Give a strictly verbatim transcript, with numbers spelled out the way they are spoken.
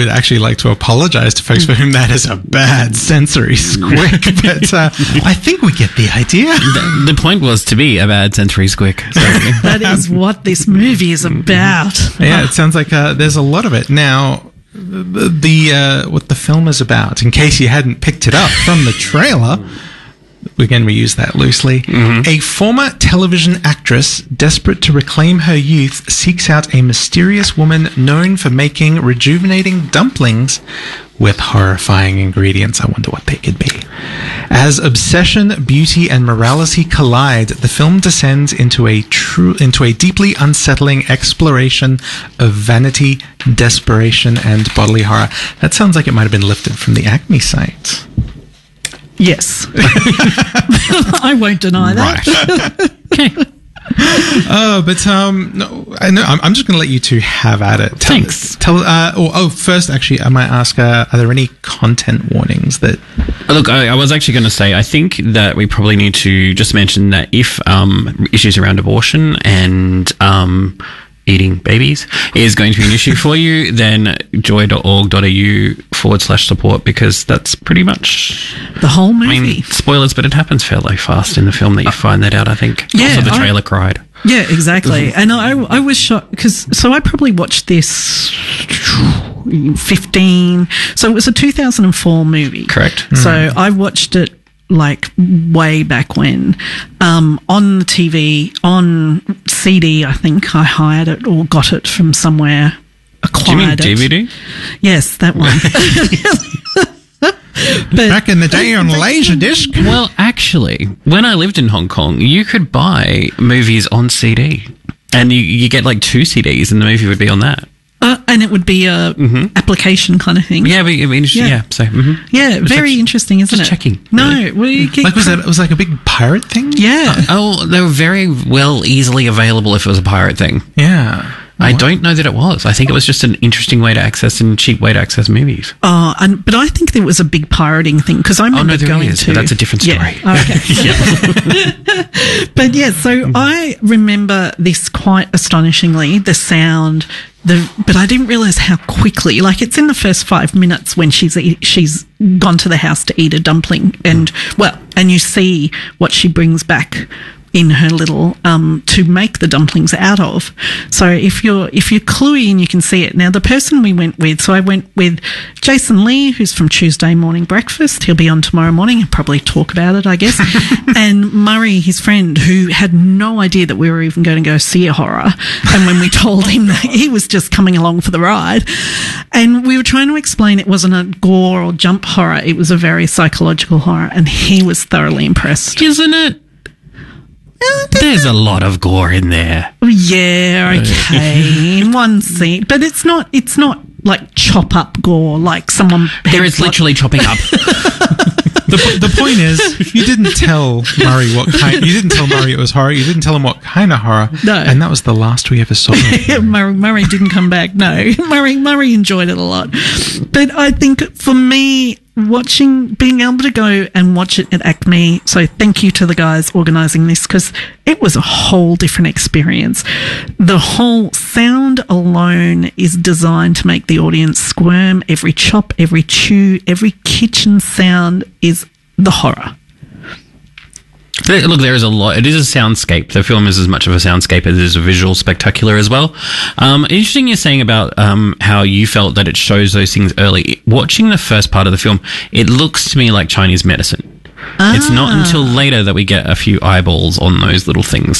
actually like to apologize to folks for whom that is a bad sensory squick, but uh, I think we get the idea. The, the point was to be a bad sensory squick. So. That is what this movie is about. Yeah, it sounds like uh, there's a lot of it. Now, the, the uh, what the film is about, in case you hadn't picked it up from the trailer, again, we use that loosely. Mm-hmm. A former television actress, desperate to reclaim her youth, seeks out a mysterious woman known for making rejuvenating dumplings with horrifying ingredients. I wonder what they could be. As obsession, beauty, and morality collide, the film descends into a true, into a deeply unsettling exploration of vanity, desperation, and bodily horror. That sounds like it might have been lifted from the Acme site. Yes. I won't deny that. Right. Okay. Oh, but um, no, I know. I'm, I'm just going to let you two have at it. Tell, Thanks. Tell. Uh, oh, oh, first, actually, I might ask: uh, are there any content warnings that? Look, I, I was actually going to say, I think that we probably need to just mention that if um, issues around abortion and um, eating babies is going to be an issue for you, then joy.org.au forward slash support, because that's pretty much the whole movie. I mean, spoilers, but it happens fairly fast in the film that you find that out, I think. Yeah, also, the trailer I, cried. Yeah, exactly. And I, I was shocked because, so I probably watched this fifteen, so it was a two thousand four movie. Correct. Mm. So I watched it like way back when, um, on the T V, on C D, I think I hired it or got it from somewhere, acquired Do you mean it. D V D? Yes, that one. But back in the day on Laserdisc. Well, actually, when I lived in Hong Kong, you could buy movies on C D, and you, you get like two C Ds, and the movie would be on that. Uh, and it would be a mm-hmm. application kind of thing. Yeah, but, I mean, yeah. yeah. So, mm-hmm. yeah, very like, interesting, isn't just it? Checking. No, really. we get like was that? It was like a big pirate thing. Yeah. Uh, oh, they were very well easily available if it was a pirate thing. Yeah. I don't know that it was. I think it was just an interesting way to access and cheap way to access movies. Oh, and but I think there was a big pirating thing because I remember oh, no, there going is, to. But that's a different story. Yeah. Okay. But yeah, so mm-hmm. I remember this quite astonishingly. The sound, the but I didn't realize how quickly. Like it's in the first five minutes when she's she's gone to the house to eat a dumpling, and mm. well, and you see what she brings back in her little um to make the dumplings out of. So if you're if you're cluey and you can see it. Now the person we went with, so I went with Jason Lee, who's from Tuesday Morning Breakfast. He'll be on tomorrow morning and probably talk about it, I guess. And Murray, his friend, who had no idea that we were even going to go see a horror. And when we told him that, he was just coming along for the ride. And we were trying to explain it wasn't a gore or jump horror. It was a very psychological horror. And he was thoroughly impressed. Isn't it? There's a lot of gore in there. Yeah, okay, in one scene, but it's not. It's not like chop up gore, like someone. There is literally chopping up. the, the point is, you didn't tell Murray what kind. You didn't tell Murray it was horror. You didn't tell him what kind of horror. No, and that was the last we ever saw. Murray, Murray didn't come back. No, Murray Murray enjoyed it a lot, but I think for me, watching, being able to go and watch it at Acme, so thank you to the guys organising this because it was a whole different experience. The whole sound alone is designed to make the audience squirm. Every chop, every chew, every kitchen sound is the horror. Look, there is a lot. It is a soundscape. The film is as much of a soundscape as it is a visual spectacular as well. Um, interesting you're saying about um, how you felt that it shows those things early. Watching the first part of the film, it looks to me like Chinese medicine. Ah. It's not until later that we get a few eyeballs on those little things.